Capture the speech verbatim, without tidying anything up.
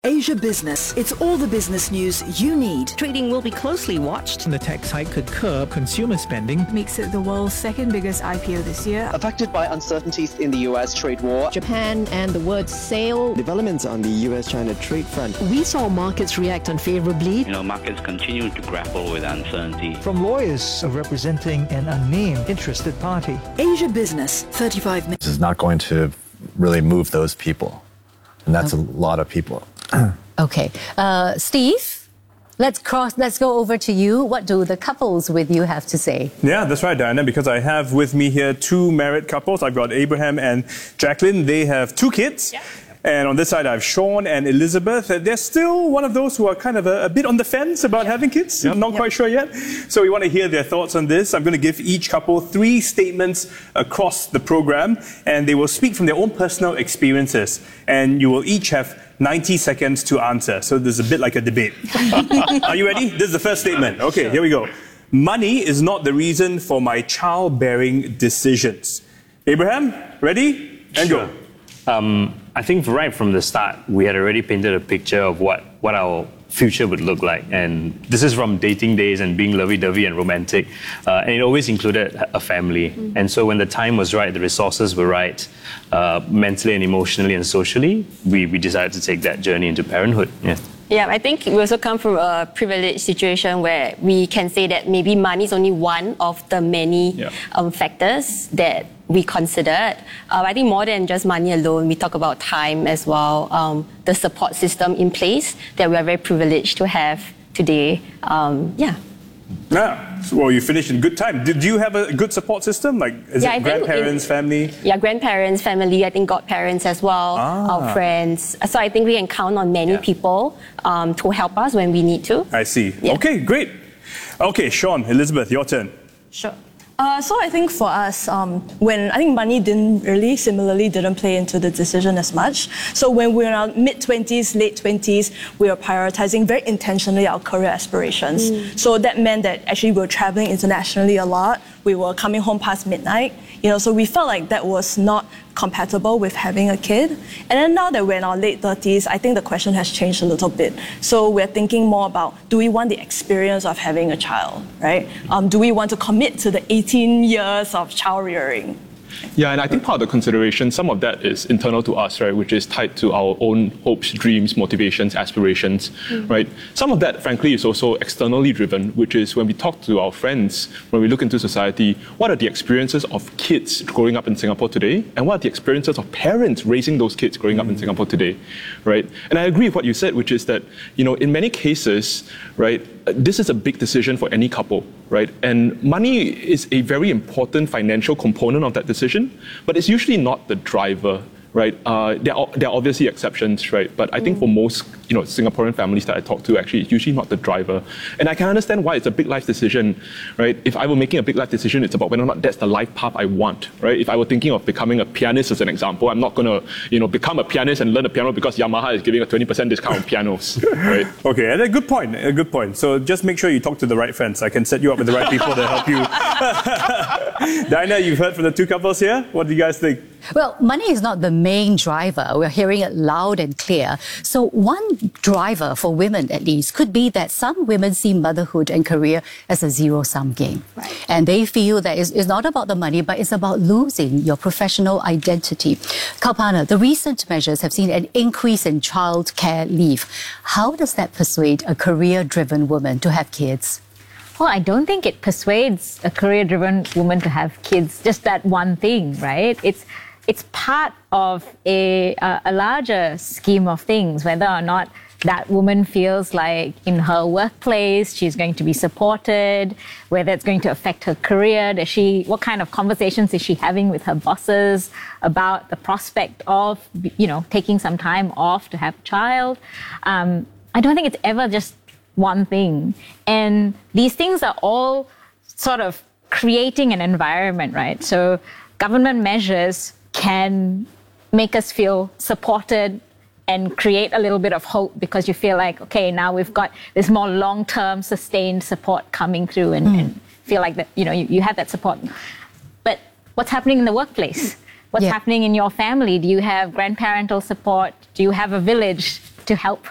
Asia Business. It's all the business news you need. Trading will be closely watched. The tax hike could curb consumer spending. Makes it the world's second biggest I P O this year. Affected by uncertainties in the U S trade war. Japan and the word sale. Developments on the U S China trade front. We saw markets react unfavorably. You know, markets continue to grapple with uncertainty. From lawyers representing an unnamed interested party. Asia Business, thirty-five minutes. This is not going to really move those people. And that's okay. A lot of people. Okay. Uh, Steve, let's cross. Let's go over to you. What do the couples with you have to say? Yeah, that's right, Diana, because I have with me here two married couples. I've got Abraham and Jacqueline. They have two kids. Yeah. And on this side, I have Sean and Elizabeth. They're still one of those who are kind of a, a bit on the fence about having kids. Yep. Not yep. quite sure yet. So we want to hear their thoughts on this. I'm going to give each couple three statements across the program, and they will speak from their own personal experiences. And you will each have ninety seconds to answer. So this is a bit like a debate. Are you ready? This is the first statement. Okay, here we go. Money is not the reason for my childbearing decisions. Abraham, ready? And sure. go. Um, I think right from the start, we had already painted a picture of what, what our future would look like. And this is from dating days and being lovey-dovey and romantic. Uh, and it always included a family. Mm-hmm. And so when the time was right, the resources were right, uh, mentally and emotionally and socially, we, we decided to take that journey into parenthood. Yeah. Yeah, I think we also come from a privileged situation where we can say that maybe money is only one of the many yeah. um, factors that we considered. Uh, I think more than just money alone, we talk about time as well, um, the support system in place that we are very privileged to have today. Um, yeah. Yeah. Well, you finished in good time. Did you have a good support system? Like, is yeah, it grandparents, it, family? Yeah, grandparents, family, I think godparents as well, ah. our friends. So I think we can count on many yeah. people um, to help us when we need to. I see. Yeah. Okay, great. Okay, Sean, Elizabeth, your turn. Sure. Uh, so I think for us, um, when I think money didn't really, similarly didn't play into the decision as much. So when we were in our mid-twenties, late twenties, we were prioritizing very intentionally our career aspirations. Mm. So that meant that actually we were traveling internationally a lot. We were coming home past midnight. You know, so we felt like that was not compatible with having a kid. And then now that we're in our late thirties, I think the question has changed a little bit. So we're thinking more about, do we want the experience of having a child, right? Um, do we want to commit to the eighteen years of child rearing? Yeah, and I think part of the consideration, some of that is internal to us, right, which is tied to our own hopes, dreams, motivations, aspirations, mm. right? Some of that, frankly, is also externally driven, which is when we talk to our friends, when we look into society, what are the experiences of kids growing up in Singapore today, and what are the experiences of parents raising those kids growing mm. up in Singapore today, right? And I agree with what you said, which is that, you know, in many cases, right, this is a big decision for any couple, right? And money is a very important financial component of that decision, but it's usually not the driver, right? Uh, there are there are obviously exceptions, right? But I think for most, you know, Singaporean families that I talk to, actually, it's usually not the driver. And I can understand why it's a big life decision, right? If I were making a big life decision, it's about whether or not that's the life path I want, right? If I were thinking of becoming a pianist, as an example, I'm not going to, you know, become a pianist and learn the piano because Yamaha is giving a twenty percent discount on pianos, right? Okay, and a good point, a good point. So just make sure you talk to the right friends. I can set you up with the right people to help you. Diana, you've heard from the two couples here. What do you guys think? Well, money is not the main driver. We're hearing it loud and clear. So one driver, for women at least, could be that some women see motherhood and career as a zero-sum game. Right. And they feel that it's, it's not about the money, but it's about losing your professional identity. Kalpana, the recent measures have seen an increase in child care leave. How does that persuade a career-driven woman to have kids? Well, I don't think it persuades a career-driven woman to have kids, just that one thing, right? It's It's part of a, uh, a larger scheme of things, whether or not that woman feels like in her workplace she's going to be supported, whether it's going to affect her career. Does she, what kind of conversations is she having with her bosses about the prospect of, you know, taking some time off to have a child? Um, I don't think it's ever just one thing. And these things are all sort of creating an environment, right? So government measures can make us feel supported and create a little bit of hope because you feel like, okay, now we've got this more long-term sustained support coming through and, mm. and feel like that, you know, you, you have that support. But what's happening in the workplace? What's yeah. happening in your family? Do you have grandparental support? Do you have a village to help